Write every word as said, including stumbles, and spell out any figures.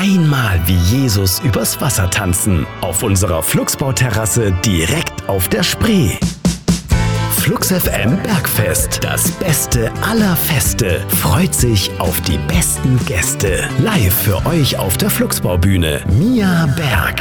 einmal wie Jesus übers Wasser tanzen. Auf unserer Flugsbauterrasse direkt auf der Spree. Flux F M Bergfest, das Beste aller Feste, freut sich auf die besten Gäste. Live für euch auf der Flugsbaubühne, Mia Berg.